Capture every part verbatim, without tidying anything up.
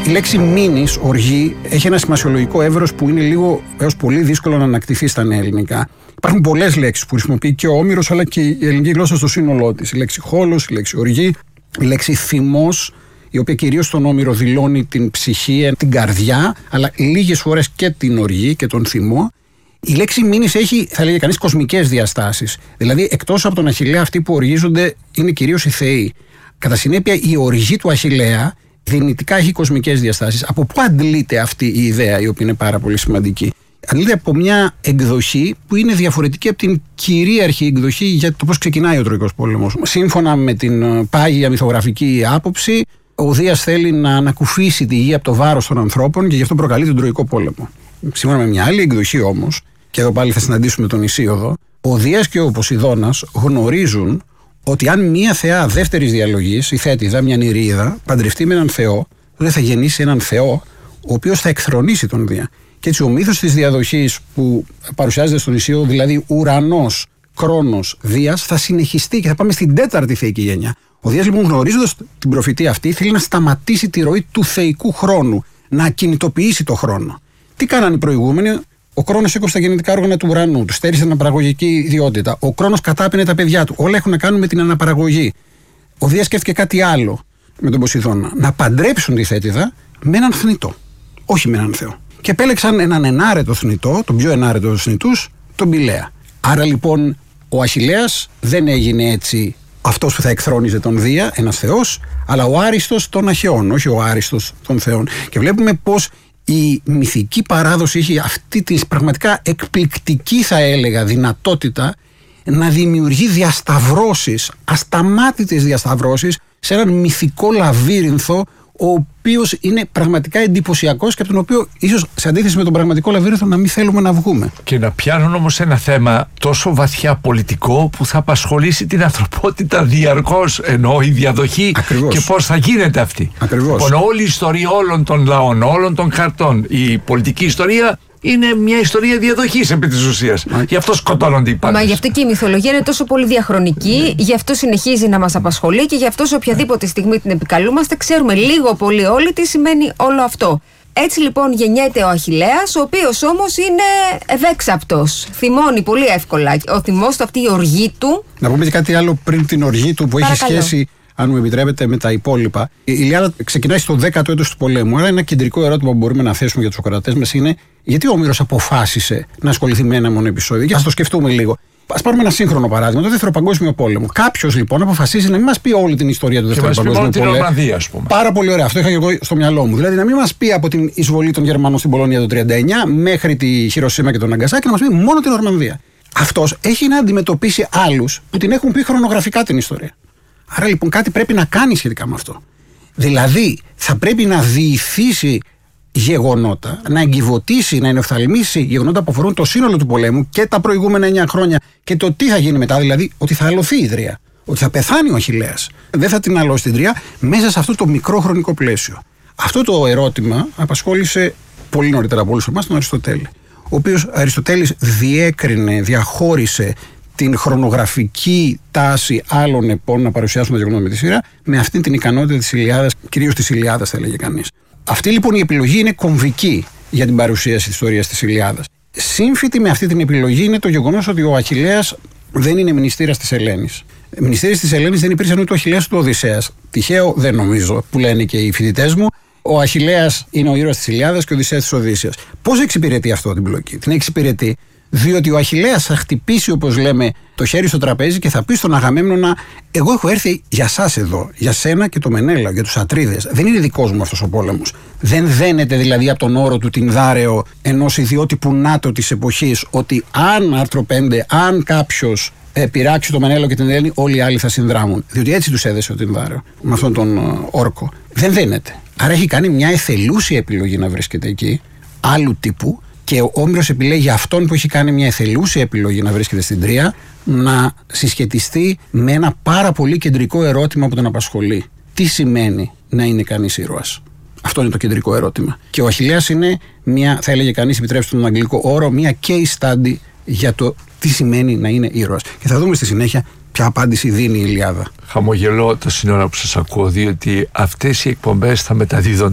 Η λέξη μήνης, οργή, έχει ένα σημασιολογικό εύρος που είναι λίγο έως πολύ δύσκολο να ανακτηθεί στα νέα ελληνικά. Υπάρχουν πολλές λέξεις που χρησιμοποιεί και ο Όμηρος, αλλά και η ελληνική γλώσσα στο σύνολό της. Η λέξη χόλος, η λέξη οργή, η λέξη θυμός, η οποία κυρίως στον Όμηρο δηλώνει την ψυχή, την καρδιά, αλλά λίγες φορές και την οργή και τον θυμό. Η λέξη μήνης έχει, θα λέγει κανείς, κοσμικές διαστάσεις. Δηλαδή, εκτός από τον Αχιλλέα, αυτοί που οργίζονται είναι κυρίως οι θεοί. Κατά συνέπεια, η οργή του Αχιλλέα δυνητικά έχει κοσμικές διαστάσεις. Από πού αντλείται αυτή η ιδέα, η οποία είναι πάρα πολύ σημαντική? Αντλείται από μια εκδοχή που είναι διαφορετική από την κυρίαρχη εκδοχή για το πώς ξεκινάει ο Τροικός Πόλεμος. Σύμφωνα με την πάγια μυθογραφική άποψη, ο Δίας θέλει να ανακουφίσει τη γη από το βάρος των ανθρώπων και γι' αυτό προκαλεί τον Τροικό Πόλεμο. Σύμφωνα με μια άλλη εκδοχή όμως, και εδώ πάλι θα συναντήσουμε τον Ησίοδο, ο Δίας και ο Ποσειδώνας γνωρίζουν ότι αν μια θεά δεύτερης διαλογής, η Θέτιδα, μια Νηρίδα, παντρευτεί με έναν θεό, δεν θα γεννήσει έναν θεό ο οποίος θα εκθρονήσει τον Δία. Και έτσι ο μύθος της διαδοχής που παρουσιάζεται στον Ησίοδο, δηλαδή ουρανός, Κρόνος, Δίας, θα συνεχιστεί και θα πάμε στην τέταρτη θεϊκή γενιά. Ο Δίας, λοιπόν, γνωρίζοντας την προφητεία αυτή, θέλει να σταματήσει τη ροή του θεϊκού χρόνου, να ακινητοποιήσει το χρόνο. Τι κάνανε οι προηγούμενοι? Ο Κρόνος έκοψε τα γεννητικά όργανα του ουρανού, του στέρισε την αναπαραγωγική ιδιότητα. Ο Κρόνος κατάπινε τα παιδιά του. Όλα έχουν να κάνουν με την αναπαραγωγή. Ο Δίας σκέφτηκε κάτι άλλο με τον Ποσειδώνα. Να παντρέψουν τη Θέτιδα με έναν θνητό, όχι με έναν θεό. Και επέλεξαν έναν ενάρετο θνητό, τον πιο ενάρετο του θνητούς, τον Πηλαία. Άρα λοιπόν ο Αχιλλέας δεν έγινε έτσι αυτός που θα εκθρόνιζε τον Δία, ένας θεός, αλλά ο άριστος των Αχαιών, όχι ο άριστος των θεών. Και βλέπουμε πως η μυθική παράδοση είχε αυτή τη πραγματικά εκπληκτική, θα έλεγα, δυνατότητα να δημιουργεί διασταυρώσεις, ασταμάτητες διασταυρώσεις σε έναν μυθικό λαβύρινθο, ο οποίος είναι πραγματικά εντυπωσιακός και από τον οποίο ίσως σε αντίθεση με τον πραγματικό λαβύρινθο να μην θέλουμε να βγούμε. Και να πιάνουν όμως ένα θέμα τόσο βαθιά πολιτικό που θα απασχολήσει την ανθρωπότητα διαρκώς, ενώ η διαδοχή. Ακριβώς. Και πώς θα γίνεται αυτή. Ακριβώς. Λοιπόν, όλη η ιστορία όλων των λαών, όλων των χαρτών, η πολιτική ιστορία είναι μια ιστορία διαδοχής επί της ουσίας. Μα... Γι' αυτό σκοτώνονται οι πάντες. Μα γι' αυτό και η μυθολογία είναι τόσο πολύ διαχρονική, γι' αυτό συνεχίζει να μας απασχολεί και γι' αυτό σε οποιαδήποτε στιγμή την επικαλούμαστε, ξέρουμε λίγο πολύ όλοι τι σημαίνει όλο αυτό. Έτσι λοιπόν γεννιέται ο Αχιλλέας, ο οποίος όμως είναι ευέξαπτος. Θυμώνει πολύ εύκολα. Ο θυμός του, αυτή η οργή του. Να πούμε και κάτι άλλο πριν την οργή του που Παρακαλώ. Έχει σχέση, αν μου επιτρέπετε, με τα υπόλοιπα. Η Ιλιάδα ξεκινάει στο δέκατο έτος του πολέμου. Άρα ένα κεντρικό ερώτημα που μπορούμε να θέσουμε για τους ακροατές μας είναι γιατί ο Όμηρος αποφάσισε να ασχοληθεί με ένα μόνο επεισόδιο. Και ας το σκεφτούμε λίγο. Ας πάρουμε ένα σύγχρονο παράδειγμα, το Δεύτερο Παγκόσμιο Πόλεμο. Κάποιος λοιπόν αποφασίζει να μην μας πει όλη την ιστορία του Δεύτερου Παγκόσμιου Πολέμου. Την Ορμανδία, ας πούμε. Πάρα πολύ ωραία. Αυτό είχα και εγώ στο μυαλό μου. Δηλαδή να μην μας πει από την εισβολή των Γερμανών στην Πολωνία το χίλια εννιακόσια τριάντα εννιά μέχρι τη Χειροσύμα και τον Ναγκασάκι, να μας πει μόνο την Ορμανδία. Αυτός έχει να αντιμετωπίσει άλλους που την έχουν πει χρονογραφικά την ιστορία. Άρα λοιπόν κάτι πρέπει να κάνει σχετικά με αυτό. Δηλαδή θα πρέπει να διηθήσει γεγονότα, να εγκυβωτήσει, να ενοφθαλμίσει γεγονότα που αφορούν το σύνολο του πολέμου και τα προηγούμενα εννιά χρόνια και το τι θα γίνει μετά, δηλαδή ότι θα αλωθεί η Ιδρία, ότι θα πεθάνει ο Αχιλλέας, δεν θα την αλώσει την Ιδρία μέσα σε αυτό το μικρό χρονικό πλαίσιο. Αυτό το ερώτημα απασχόλησε πολύ νωρίτερα από όλους εμάς τον Αριστοτέλη, ο οποίος Αριστοτέλης διέκρινε, διαχώρισε την χρονογραφική τάση άλλων επών να παρουσιάσουν τα γεγονότα με τη σειρά με αυτή την ικανότητα της Ηλιάδας, κυρίως της Ηλιάδας θα έλεγε κανείς. Αυτή λοιπόν η επιλογή είναι κομβική για την παρουσίαση της ιστορίας της Ηλιάδας. Σύμφυτη με αυτή την επιλογή είναι το γεγονός ότι ο Αχιλλέας δεν είναι μνηστήρας της Ελένης. Μνηστήρες της Ελένης δεν υπήρξαν ούτε ο Αχιλλέας ούτε ο Οδυσσέας. Τυχαίο δεν νομίζω, που λένε και οι φοιτητές μου. Ο Αχιλλέας είναι ο ήρωας της Ηλιάδας και ο Οδυσσέας της Οδύσσειας. Πώς εξυπηρετεί αυτό την πλοκή? Την εξυπηρετεί διότι ο Αχιλλέας θα χτυπήσει, όπως λέμε, το χέρι στο τραπέζι και θα πει στον Αγαμέμνονα: εγώ έχω έρθει για σας εδώ, για σένα και το Μενέλαο, για τους Ατρίδες. Δεν είναι δικός μου αυτός ο πόλεμος. Δεν δένεται δηλαδή από τον όρο του Τινδάρεο ενός ιδιότυπου ΝΑΤΟ της εποχής, ότι αν, άρθρο πέντε, αν κάποιος ε, πειράξει το Μενέλαο και την Ελένη, όλοι οι άλλοι θα συνδράμουν. Διότι έτσι τους έδεσε ο Τινδάρεο με αυτόν τον ε, όρκο. Δεν δένεται. Άρα έχει κάνει μια εθελούσια επιλογή να βρίσκεται εκεί, άλλου τύπου. Και ο Όμηρος επιλέγει αυτόν που έχει κάνει μια εθελούσια επιλογή να βρίσκεται στην Τρία να συσχετιστεί με ένα πάρα πολύ κεντρικό ερώτημα που τον απασχολεί. Τι σημαίνει να είναι κανείς ήρωας? Αυτό είναι το κεντρικό ερώτημα. Και ο Αχιλλέας είναι μια, θα έλεγε κανείς, επιτρέψτε τον αγγλικό όρο, μια case study για το τι σημαίνει να είναι ήρωας. Και θα δούμε στη συνέχεια ποια απάντηση δίνει η Ηλιάδα. Χαμογελώ τόση ώρα που σας ακούω, διότι αυτές οι εκπομπές θα μεταδίδονται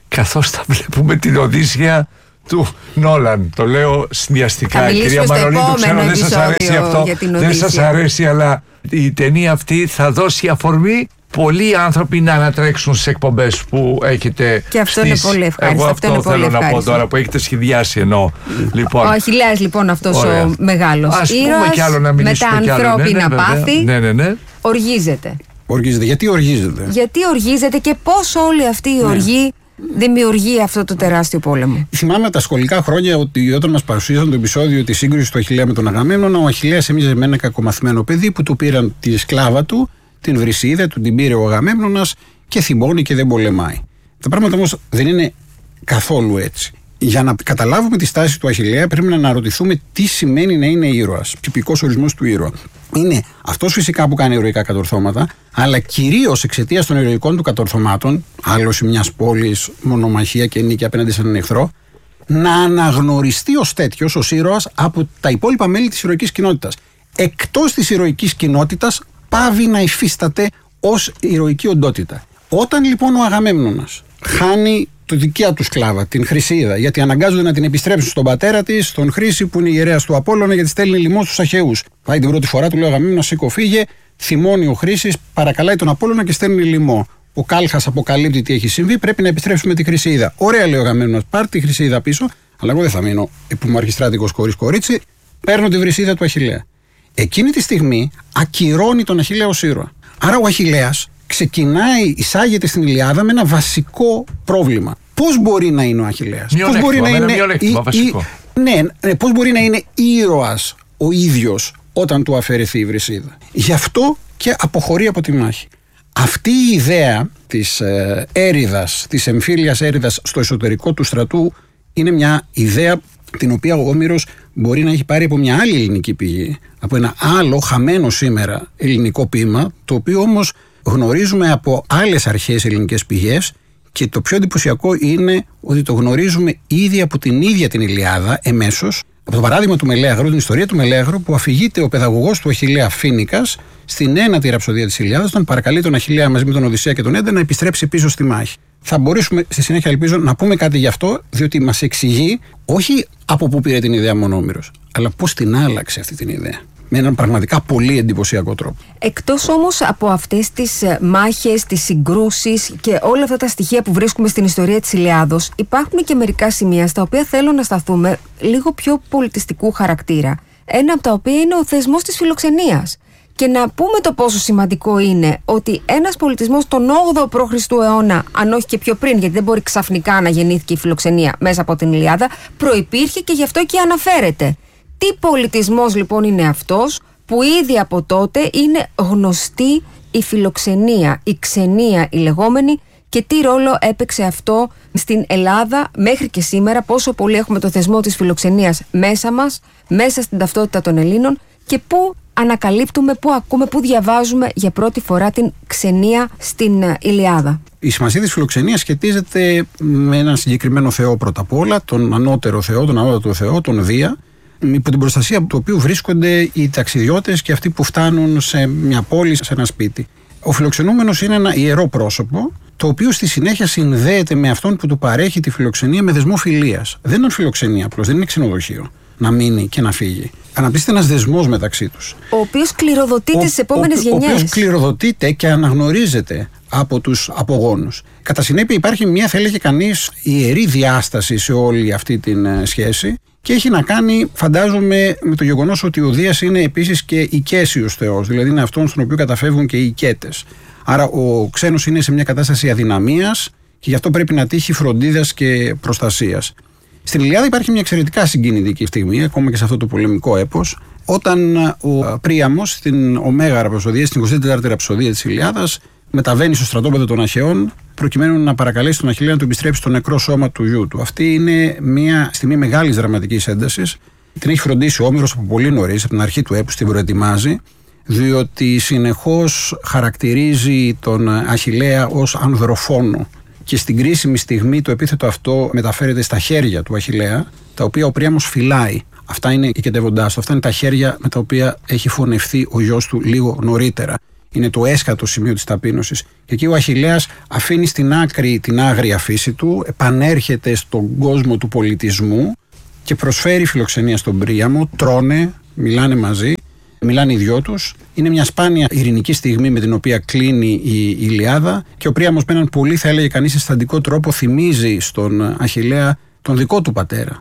καθώς τα βλέπουμε την Οδύσσεια του Νόλαν. Το λέω συνδυαστικά. Κυρία Μανολίδου, ξέρω δεν σας αρέσει αυτό, δεν σας αρέσει, αλλά η ταινία αυτή θα δώσει αφορμή πολλοί άνθρωποι να ανατρέξουν στις εκπομπές που έχετε. Και αυτό στις... είναι πολύ ευχάριστο. Εγώ αυτό, αυτό αυτό θέλω πολύ να πω τώρα που έχετε σχεδιάσει εννοώ. Λοιπόν. Ο Αχιλλέας λοιπόν αυτός Ωραία. ο μεγάλος Ας ήρωας πούμε κι άλλο να με τα ανθρώπινα ναι, ναι, πάθη ναι, ναι, ναι. οργίζεται. Οργίζεται. Γιατί οργίζεται. Γιατί οργίζεται και πώς όλη αυτή η οργή ναι. δημιουργεί αυτό το τεράστιο πόλεμο. Θυμάμαι τα σχολικά χρόνια ότι όταν μας παρουσίασαν το επεισόδιο της σύγκρουσης του Αχιλλέα με τον Αγαμέμνονα, ο Αχιλλέας έμοιαζε με ένα κακομαθημένο παιδί που του πήραν τη σκλάβα του, την Βρυσίδα, του την πήρε ο Αγαμέμνονας και θυμώνει και δεν πολεμάει. Τα πράγματα όμως δεν είναι καθόλου έτσι. Για να καταλάβουμε τη στάση του Αχιλλέα πρέπει να αναρωτηθούμε τι σημαίνει να είναι ήρωας, τυπικός ορισμός του ήρωα. Είναι αυτός φυσικά που κάνει ηρωικά κατορθώματα, αλλά κυρίως εξαιτίας των ηρωικών του κατορθωμάτων, άλωση μιας πόλης, μονομαχία και νίκη απέναντι σε έναν εχθρό, να αναγνωριστεί ως τέτοιος, ως ήρωας από τα υπόλοιπα μέλη της ηρωικής κοινότητας. Εκτός της ηρωικής κοινότητας, πάβει να υφίσταται ως ηρωική οντότητα. Όταν λοιπόν ο Αγαμέμνονας χάνει τη δικιά του σκλάβα, την Χρυσίδα, γιατί αναγκάζονται να την επιστρέψουν στον πατέρα της, τον Χρήση, που είναι ηγερέας του Απόλλωνα, γιατί στέλνει λοιμό στους Αχαιούς. Πάει την πρώτη φορά, του λέει ο Αγαμέμνονας, σήκω φύγε, θυμώνει ο Χρήσης, παρακαλάει τον Απόλλωνα και στέλνει λοιμό. Ο Κάλχας αποκαλύπτει τι έχει συμβεί, πρέπει να επιστρέψουμε τη Χρυσίδα. Ωραία, λέει ο Αγαμέμνονας, πάρ' τη Χρυσίδα πίσω, αλλά εγώ δεν θα μείνω που είμαι αρχιστράτηγος χωρίς κορίτσι, παίρνω τη Βρυσίδα του Αχιλλέα. Εκείνη τη στιγμή ακυρώνει τον Αχιλλέα ως ήρωα. Άρα ο Αχιλλέας ξεκινάει, εισάγεται στην Ιλιάδα με ένα βασικό πρόβλημα. Πώς μπορεί να είναι ο Αχιλλέας, πώς μπορεί να είναι, ή, ή, ναι, ναι, πώς μπορεί να είναι ήρωας ο ίδιος όταν του αφαιρεθεί η Βρυσίδα. Γι' αυτό και αποχωρεί από τη μάχη. Αυτή η ιδέα της ε, έρηδας, της εμφύλιας έρηδας στο εσωτερικό του στρατού είναι μια ιδέα την οποία ο Όμηρος μπορεί να έχει πάρει από μια άλλη ελληνική πηγή, από ένα άλλο χαμένο σήμερα ελληνικό ποίημα, το οποίο όμως γνωρίζουμε από άλλες αρχαίες ελληνικές πηγές, και το πιο εντυπωσιακό είναι ότι το γνωρίζουμε ήδη από την ίδια την Ιλιάδα εμέσως, από το παράδειγμα του Μελέαγρου, την ιστορία του Μελέαγρου, που αφηγείται ο παιδαγωγός του Αχιλλέα Φοίνικας στην ένατη ραψοδία της Ιλιάδας, όταν παρακαλεί τον Αχιλλέα μαζί με τον Οδυσσέα και τον Έντε να επιστρέψει πίσω στη μάχη. Θα μπορέσουμε στη συνέχεια, ελπίζω, να πούμε κάτι γι' αυτό, διότι μας εξηγεί όχι από πού πήρε την ιδέα μόνο ο Όμηρος, αλλά πώς την άλλαξε αυτή την ιδέα. Με έναν πραγματικά πολύ εντυπωσιακό τρόπο. Εκτός όμως από αυτές τις μάχες, τις συγκρούσεις και όλα αυτά τα στοιχεία που βρίσκουμε στην ιστορία της Ηλιάδος, υπάρχουν και μερικά σημεία στα οποία θέλω να σταθούμε λίγο πιο πολιτιστικού χαρακτήρα. Ένα από τα οποία είναι ο θεσμός της φιλοξενίας. Και να πούμε το πόσο σημαντικό είναι ότι ένας πολιτισμός τον όγδοο π.Χ. αιώνα, αν όχι και πιο πριν, γιατί δεν μπορεί ξαφνικά να γεννήθηκε η φιλοξενία μέσα από την Ιλιάδα, προϋπήρχε και γι' αυτό και αναφέρεται. Τι πολιτισμός λοιπόν είναι αυτός που ήδη από τότε είναι γνωστή η φιλοξενία, η ξενία η λεγόμενη, και τι ρόλο έπαιξε αυτό στην Ελλάδα μέχρι και σήμερα, πόσο πολύ έχουμε το θεσμό της φιλοξενίας μέσα μας, μέσα στην ταυτότητα των Ελλήνων, και πού ανακαλύπτουμε, πού ακούμε, πού διαβάζουμε για πρώτη φορά την ξενία στην Ιλιάδα. Η σημασία της φιλοξενίας σχετίζεται με έναν συγκεκριμένο θεό πρώτα απ' όλα, τον ανώτερο θεό, τον ανώτατο θεό, τον Δία, υπό την προστασία του οποίου βρίσκονται οι ταξιδιώτες και αυτοί που φτάνουν σε μια πόλη, σε ένα σπίτι. Ο φιλοξενούμενος είναι ένα ιερό πρόσωπο, το οποίο στη συνέχεια συνδέεται με αυτόν που του παρέχει τη φιλοξενία με δεσμό φιλίας. Δεν είναι φιλοξενία απλώς, δεν είναι ξενοδοχείο να μείνει και να φύγει. Αναπτύσσεται ένας δεσμός μεταξύ τους. Ο οποίος κληροδοτείται στις επόμενες γενιές. Ο οποίος κληροδοτείται και αναγνωρίζεται από τους απογόνους. Κατά συνέπεια υπάρχει μια, θα έλεγε κανείς, ιερή διάσταση σε όλη αυτή την σχέση, και έχει να κάνει, φαντάζομαι, με το γεγονός ότι ο Δίας είναι επίσης και οικέσιος θεός, δηλαδή είναι αυτόν στον οποίο καταφεύγουν και οι οικέτες. Άρα ο ξένος είναι σε μια κατάσταση αδυναμίας και γι' αυτό πρέπει να τύχει φροντίδας και προστασίας. Στην Ιλιάδα υπάρχει μια εξαιρετικά συγκινητική στιγμή, ακόμα και σε αυτό το πολεμικό έπος, όταν ο Príamos στην Ωμέγα ραψοδία, στην εικοστή τέταρτη ραψοδία της Ιλιάδας, μεταβαίνει στο στρατόπεδο των Αχαιών, προκειμένου να παρακαλέσει τον Αχιλλέα να του επιστρέψει το νεκρό σώμα του γιού του. Αυτή είναι μια στιγμή μεγάλης δραματικής έντασης. Την έχει φροντίσει ο Όμηρος από πολύ νωρίς, από την αρχή του έπους την προετοιμάζει, διότι συνεχώς χαρακτηρίζει τον Αχιλλέα ως ανδροφόνο. Και στην κρίσιμη στιγμή το επίθετο αυτό μεταφέρεται στα χέρια του Αχιλλέα, τα οποία ο Príamos φυλάει. Αυτά είναι οι κεντεύοντάς του, αυτά είναι τα χέρια με τα οποία έχει φωνευτεί ο γιος του λίγο νωρίτερα. είναι το έσχατο σημείο της ταπείνωσης. Και εκεί ο Αχιλλέας αφήνει στην άκρη την άγρια φύση του, επανέρχεται στον κόσμο του πολιτισμού και προσφέρει φιλοξενία στον Príamo, τρώνε, μιλάνε μαζί, μιλάνε οι δυο τους. Είναι μια σπάνια ειρηνική στιγμή με την οποία κλείνει η Ηλιάδα και ο Príamos με έναν πολύ, θα έλεγε κανείς, αισθαντικό τρόπο θυμίζει στον Αχιλλέα τον δικό του πατέρα.